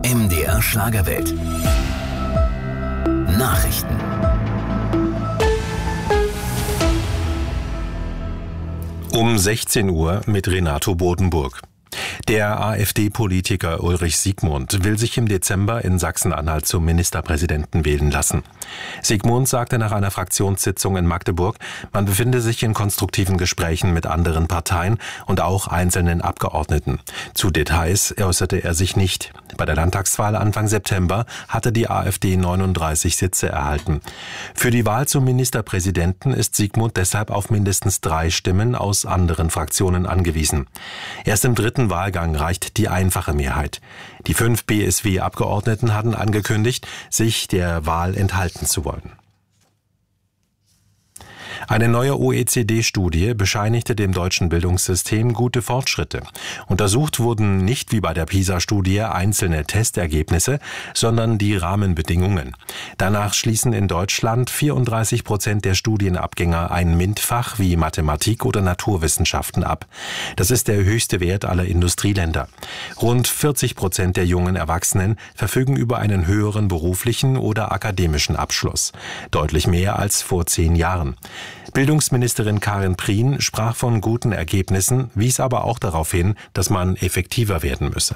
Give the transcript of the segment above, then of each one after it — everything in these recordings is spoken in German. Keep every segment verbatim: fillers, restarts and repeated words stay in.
M D R Schlagerwelt. Nachrichten. Um sechzehn Uhr mit Renato Bodenburg. Der AfD-Politiker Ulrich Siegmund will sich im Dezember in Sachsen-Anhalt zum Ministerpräsidenten wählen lassen. Siegmund sagte nach einer Fraktionssitzung in Magdeburg, man befinde sich in konstruktiven Gesprächen mit anderen Parteien und auch einzelnen Abgeordneten. Zu Details äußerte er sich nicht. Bei der Landtagswahl Anfang September hatte die AfD neununddreißig Sitze erhalten. Für die Wahl zum Ministerpräsidenten ist Siegmund deshalb auf mindestens drei Stimmen aus anderen Fraktionen angewiesen. Erst im dritten Wahlgang reicht die einfache Mehrheit. Die fünf B S W-Abgeordneten hatten angekündigt, sich der Wahl enthalten zu wollen. Eine neue O E C D-Studie bescheinigte dem deutschen Bildungssystem gute Fortschritte. Untersucht wurden nicht wie bei der PISA-Studie einzelne Testergebnisse, sondern die Rahmenbedingungen. Danach schließen in Deutschland vierunddreißig Prozent der Studienabgänger ein MINT-Fach wie Mathematik oder Naturwissenschaften ab. Das ist der höchste Wert aller Industrieländer. Rund vierzig Prozent der jungen Erwachsenen verfügen über einen höheren beruflichen oder akademischen Abschluss. Deutlich mehr als vor zehn Jahren. Bildungsministerin Karin Prien sprach von guten Ergebnissen, wies aber auch darauf hin, dass man effektiver werden müsse.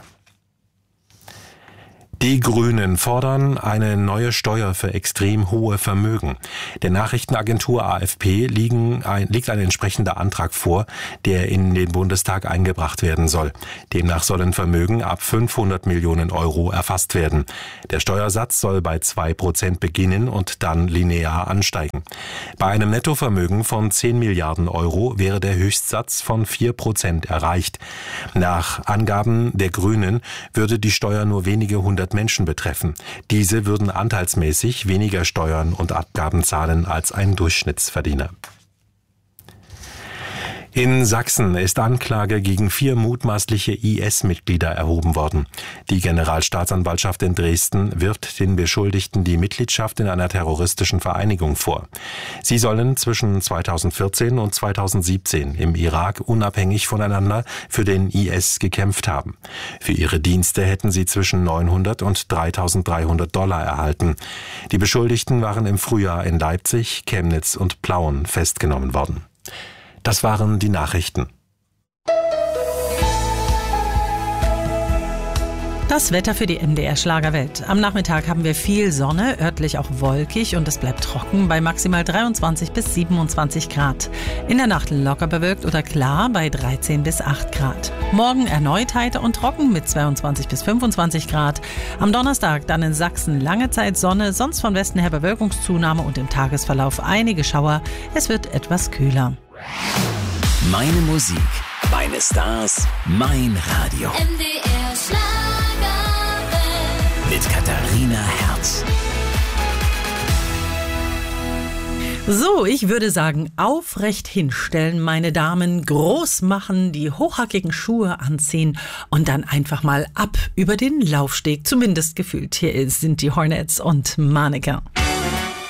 Die Grünen fordern eine neue Steuer für extrem hohe Vermögen. Der Nachrichtenagentur A F P liegen ein, liegt ein entsprechender Antrag vor, der in den Bundestag eingebracht werden soll. Demnach sollen Vermögen ab fünfhundert Millionen Euro erfasst werden. Der Steuersatz soll bei zwei Prozent beginnen und dann linear ansteigen. Bei einem Nettovermögen von zehn Milliarden Euro wäre der Höchstsatz von vier Prozent erreicht. Nach Angaben der Grünen würde die Steuer nur wenige hundert Menschen betreffen. Diese würden anteilsmäßig weniger Steuern und Abgaben zahlen als ein Durchschnittsverdiener. In Sachsen ist Anklage gegen vier mutmaßliche I S-Mitglieder erhoben worden. Die Generalstaatsanwaltschaft in Dresden wirft den Beschuldigten die Mitgliedschaft in einer terroristischen Vereinigung vor. Sie sollen zwischen zweitausendvierzehn und zweitausendsiebzehn im Irak unabhängig voneinander für den I S gekämpft haben. Für ihre Dienste hätten sie zwischen neunhundert und dreitausenddreihundert Dollar erhalten. Die Beschuldigten waren im Frühjahr in Leipzig, Chemnitz und Plauen festgenommen worden. Das waren die Nachrichten. Das Wetter für die M D R Schlagerwelt. Am Nachmittag haben wir viel Sonne, örtlich auch wolkig und es bleibt trocken bei maximal dreiundzwanzig bis siebenundzwanzig Grad. In der Nacht locker bewölkt oder klar bei dreizehn bis acht Grad. Morgen erneut heiter und trocken mit zweiundzwanzig bis fünfundzwanzig Grad. Am Donnerstag dann in Sachsen lange Zeit Sonne, sonst von Westen her Bewölkungszunahme und im Tagesverlauf einige Schauer. Es wird etwas kühler. Meine Musik, meine Stars, mein Radio. M D R Schlagerwelt. Mit Katharina Herz. So, ich würde sagen, aufrecht hinstellen, meine Damen, groß machen, die hochhackigen Schuhe anziehen und dann einfach mal ab über den Laufsteg, zumindest gefühlt. Hier sind die Hornets und Mannequin.